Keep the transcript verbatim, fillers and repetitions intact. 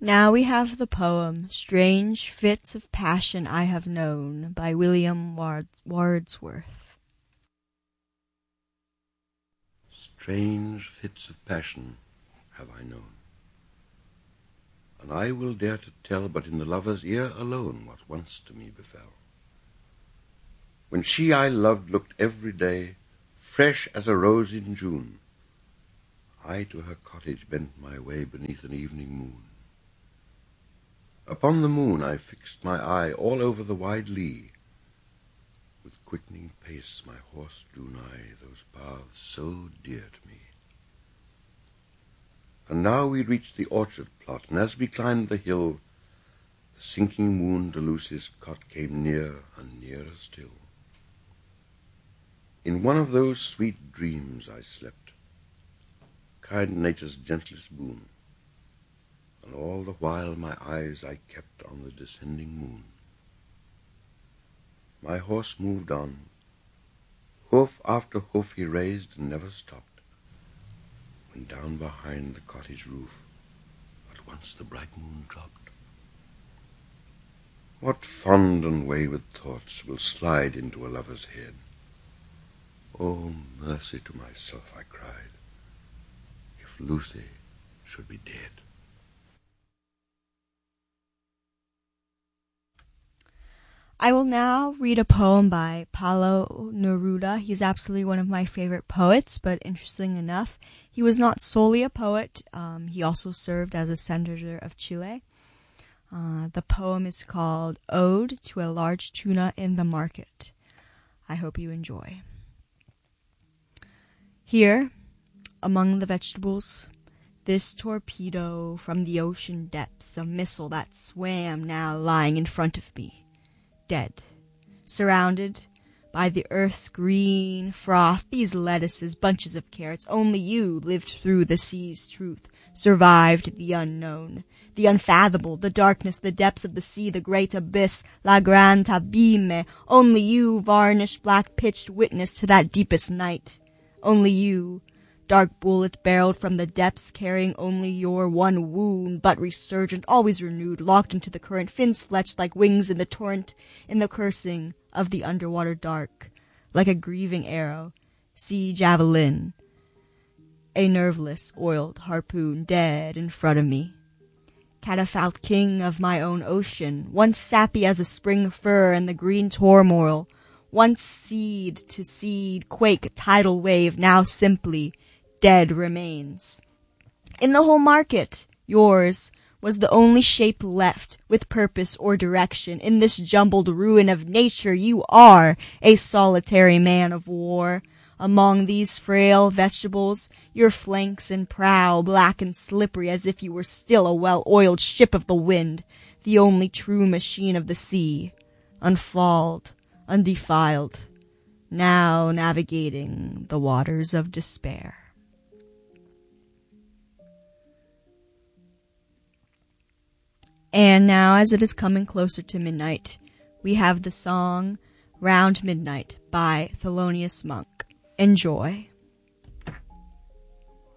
Now we have the poem, Strange Fits of Passion I Have Known, by William Ward- Wordsworth. Strange fits of passion have I known, and I will dare to tell but in the lover's ear alone what once to me befell. When she I loved looked every day fresh as a rose in June, I to her cottage bent my way beneath an evening moon. Upon the moon I fixed my eye all over the wide lea. With quickening pace my horse drew nigh those paths so dear to me. And now we reached the orchard plot, and as we climbed the hill, the sinking moon to Lucy's cot came near and nearer still. In one of those sweet dreams I slept, kind nature's gentlest boon, and all the while my eyes I kept on the descending moon. My horse moved on, hoof after hoof he raised and never stopped, when down behind the cottage roof at once the bright moon dropped. What fond and wayward thoughts will slide into a lover's head? Oh, mercy to myself, I cried, if Lucy should be dead. I will now read a poem by Pablo Neruda. He's absolutely one of my favorite poets, but interesting enough, he was not solely a poet. Um, he also served as a senator of Chile. Uh, the poem is called Ode to a Large Tuna in the Market. I hope you enjoy. Here, among the vegetables, this torpedo from the ocean depths, a missile that swam now lying in front of me. Dead, surrounded by the earth's green froth, these lettuces, bunches of carrots, only you lived through the sea's truth, survived the unknown, the unfathomable, the darkness, the depths of the sea, the great abyss, la grande abîme, only you, varnished, black-pitched witness to that deepest night, only you, dark bullet-barreled from the depths, carrying only your one wound, but resurgent, always renewed, locked into the current, fins fletched like wings in the torrent, in the cursing of the underwater dark, like a grieving arrow, sea javelin, a nerveless, oiled harpoon, dead in front of me. Catafalque king of my own ocean, once sappy as a spring fir in the green turmoil, once seed to seed, quake, tidal wave, now simply dead remains. In the whole market, yours was the only shape left with purpose or direction. In this jumbled ruin of nature, you are a solitary man of war. Among these frail vegetables, your flanks and prow black and slippery as if you were still a well-oiled ship of the wind, the only true machine of the sea, unflawed, undefiled, now navigating the waters of despair. And now, as it is coming closer to midnight, we have the song Round Midnight by Thelonious Monk. Enjoy.